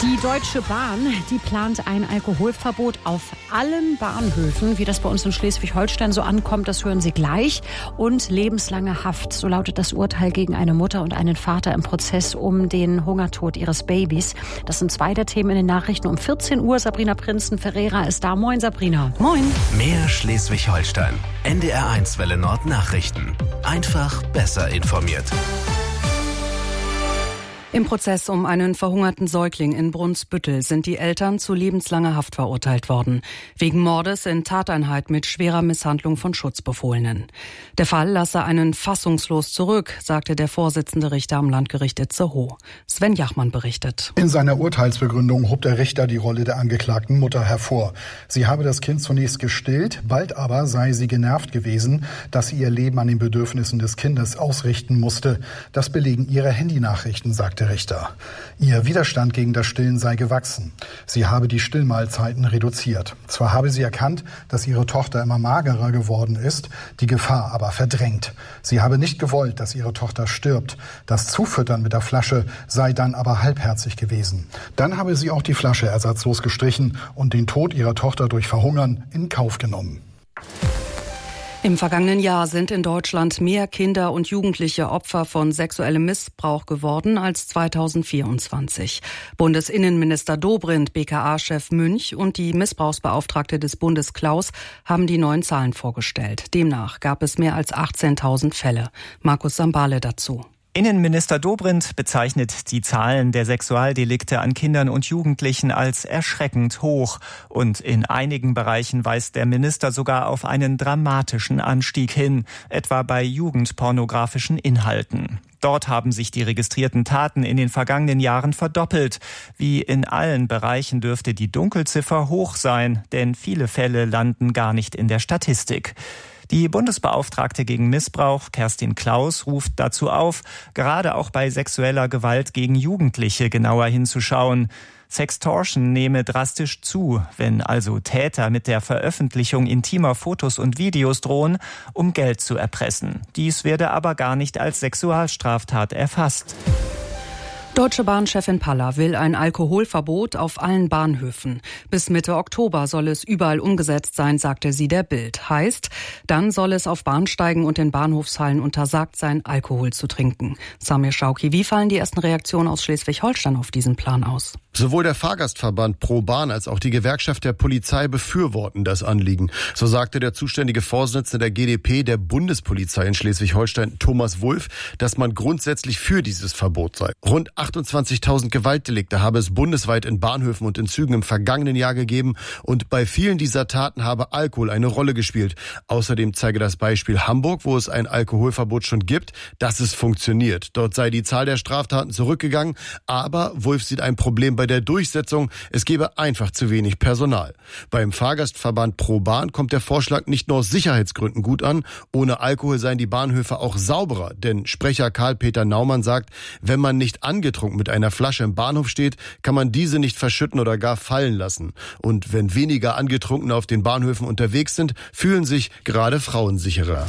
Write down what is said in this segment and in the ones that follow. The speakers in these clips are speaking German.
Die Deutsche Bahn, die plant ein Alkoholverbot auf allen Bahnhöfen. Wie das bei uns in Schleswig-Holstein so ankommt, das hören Sie gleich. Und lebenslange Haft, so lautet das Urteil gegen eine Mutter und einen Vater im Prozess um den Hungertod ihres Babys. Das sind zwei der Themen in den Nachrichten um 14 Uhr. Sabrina Prinzen-Ferreira ist da. Moin, Sabrina. Moin. Mehr Schleswig-Holstein. NDR1 Welle Nord Nachrichten. Einfach besser informiert. Im Prozess um einen verhungerten Säugling in Brunsbüttel sind die Eltern zu lebenslanger Haft verurteilt worden. Wegen Mordes in Tateinheit mit schwerer Misshandlung von Schutzbefohlenen. Der Fall lasse einen fassungslos zurück, sagte der Vorsitzende Richter am Landgericht Itzehoe. Sven Jachmann berichtet. In seiner Urteilsbegründung hob der Richter die Rolle der angeklagten Mutter hervor. Sie habe das Kind zunächst gestillt, bald aber sei sie genervt gewesen, dass sie ihr Leben an den Bedürfnissen des Kindes ausrichten musste. Das belegen ihre Handynachrichten, sagte Richter. Ihr Widerstand gegen das Stillen sei gewachsen. Sie habe die Stillmahlzeiten reduziert. Zwar habe sie erkannt, dass ihre Tochter immer magerer geworden ist, die Gefahr aber verdrängt. Sie habe nicht gewollt, dass ihre Tochter stirbt. Das Zufüttern mit der Flasche sei dann aber halbherzig gewesen. Dann habe sie auch die Flasche ersatzlos gestrichen und den Tod ihrer Tochter durch Verhungern in Kauf genommen. Im vergangenen Jahr sind in Deutschland mehr Kinder und Jugendliche Opfer von sexuellem Missbrauch geworden als 2024. Bundesinnenminister Dobrindt, BKA-Chef Münch und die Missbrauchsbeauftragte des Bundes Klaus haben die neuen Zahlen vorgestellt. Demnach gab es mehr als 18.000 Fälle. Markus Sambale dazu. Innenminister Dobrindt bezeichnet die Zahlen der Sexualdelikte an Kindern und Jugendlichen als erschreckend hoch. Und in einigen Bereichen weist der Minister sogar auf einen dramatischen Anstieg hin, etwa bei jugendpornografischen Inhalten. Dort haben sich die registrierten Taten in den vergangenen Jahren verdoppelt. Wie in allen Bereichen dürfte die Dunkelziffer hoch sein, denn viele Fälle landen gar nicht in der Statistik. Die Bundesbeauftragte gegen Missbrauch, Kerstin Klaus, ruft dazu auf, gerade auch bei sexueller Gewalt gegen Jugendliche genauer hinzuschauen. Sextortion nehme drastisch zu, wenn also Täter mit der Veröffentlichung intimer Fotos und Videos drohen, um Geld zu erpressen. Dies werde aber gar nicht als Sexualstraftat erfasst. Deutsche Bahn-Chefin Paller will ein Alkoholverbot auf allen Bahnhöfen. Bis Mitte Oktober soll es überall umgesetzt sein, sagte sie der Bild. Heißt, dann soll es auf Bahnsteigen und in Bahnhofshallen untersagt sein, Alkohol zu trinken. Samir Schauki, wie fallen die ersten Reaktionen aus Schleswig-Holstein auf diesen Plan aus? Sowohl der Fahrgastverband Pro Bahn als auch die Gewerkschaft der Polizei befürworten das Anliegen. So sagte der zuständige Vorsitzende der GdP der Bundespolizei in Schleswig-Holstein, Thomas Wulff, dass man grundsätzlich für dieses Verbot sei. Rund 28.000 Gewaltdelikte habe es bundesweit in Bahnhöfen und in Zügen im vergangenen Jahr gegeben und bei vielen dieser Taten habe Alkohol eine Rolle gespielt. Außerdem zeige das Beispiel Hamburg, wo es ein Alkoholverbot schon gibt, dass es funktioniert. Dort sei die Zahl der Straftaten zurückgegangen, aber Wulff sieht ein Problem bei der Durchsetzung. Es gebe einfach zu wenig Personal. Beim Fahrgastverband Pro Bahn kommt der Vorschlag nicht nur aus Sicherheitsgründen gut an. Ohne Alkohol seien die Bahnhöfe auch sauberer, denn Sprecher Karl-Peter Naumann sagt, wenn man nicht angetrunken mit einer Flasche im Bahnhof steht, kann man diese nicht verschütten oder gar fallen lassen. Und wenn weniger Angetrunkene auf den Bahnhöfen unterwegs sind, fühlen sich gerade Frauen sicherer.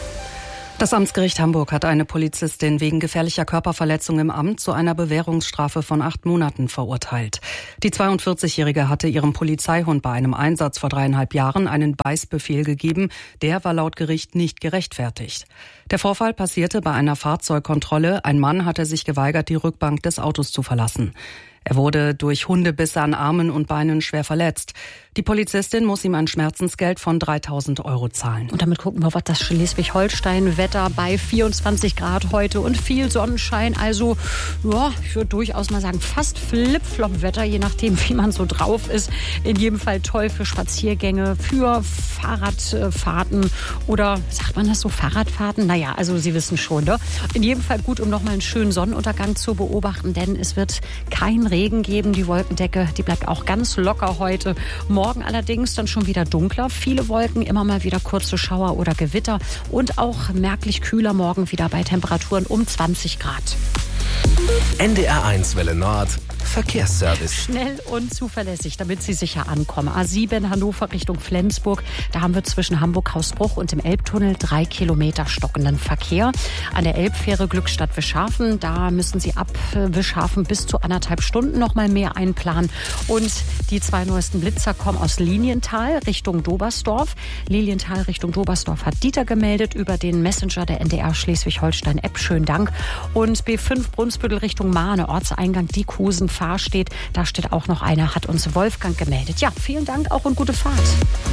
Das Amtsgericht Hamburg hat eine Polizistin wegen gefährlicher Körperverletzung im Amt zu einer Bewährungsstrafe von 8 Monaten verurteilt. Die 42-Jährige hatte ihrem Polizeihund bei einem Einsatz vor 3,5 Jahren einen Beißbefehl gegeben. Der war laut Gericht nicht gerechtfertigt. Der Vorfall passierte bei einer Fahrzeugkontrolle. Ein Mann hatte sich geweigert, die Rückbank des Autos zu verlassen. Er wurde durch Hundebisse an Armen und Beinen schwer verletzt. Die Polizistin muss ihm ein Schmerzensgeld von 3.000 € zahlen. Und damit gucken wir, was das Schleswig-Holstein-Wetter bei 24 Grad heute und viel Sonnenschein. Also, ja, ich würde durchaus mal sagen, fast Flip-Flop-Wetter, je nachdem, wie man so drauf ist. In jedem Fall toll für Spaziergänge, für Fahrradfahrten oder, sagt man das so, Fahrradfahrten? Naja, also Sie wissen schon, ne? In jedem Fall gut, um nochmal einen schönen Sonnenuntergang zu beobachten, denn es wird kein Regen geben. Die Wolkendecke, die bleibt auch ganz locker heute. Morgen allerdings dann schon wieder dunkler. Viele Wolken, immer mal wieder kurze Schauer oder Gewitter. Und auch merklich kühler morgen wieder bei Temperaturen um 20 Grad. NDR1 Welle Nord. Verkehrsservice. Schnell und zuverlässig, damit Sie sicher ankommen. A7 Hannover Richtung Flensburg. Da haben wir zwischen Hamburg-Hausbruch und dem Elbtunnel 3 Kilometer stockenden Verkehr. An der Elbfähre Glückstadt-Wischhafen, da müssen Sie ab Wischhafen bis zu 1,5 Stunden noch mal mehr einplanen. Und die 2 neuesten Blitzer kommen aus Lilienthal Richtung Dobersdorf. Lilienthal Richtung Dobersdorf hat Dieter gemeldet über den Messenger der NDR Schleswig-Holstein-App. Schönen Dank. Und B5 Brunsbüttel Richtung Mahne, Ortseingang Diekhusen, Fahrstedt. Da steht auch noch einer, hat uns Wolfgang gemeldet. Ja, vielen Dank auch und gute Fahrt.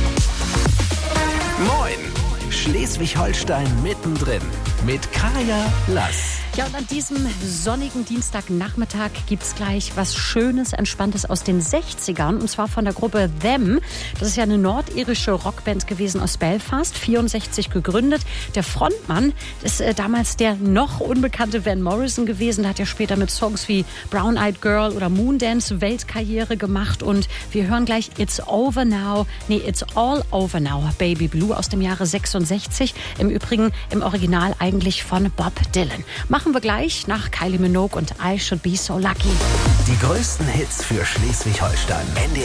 Moin! Schleswig-Holstein mittendrin mit Kaya Lass. Ja, und an diesem sonnigen Dienstagnachmittag gibt's gleich was Schönes, Entspanntes aus den 60ern. Und zwar von der Gruppe Them. Das ist ja eine nordirische Rockband gewesen aus Belfast, 64 gegründet. Der Frontmann ist damals der noch unbekannte Van Morrison gewesen. Der hat ja später mit Songs wie Brown Eyed Girl oder Moondance Weltkarriere gemacht. Und wir hören gleich It's Over Now, It's All Over Now, Baby Blue aus dem Jahre 66. Im Übrigen im Original eigentlich von Bob Dylan. Machen wir gleich nach Kylie Minogue und I Should Be So Lucky. Die größten Hits für Schleswig-Holstein.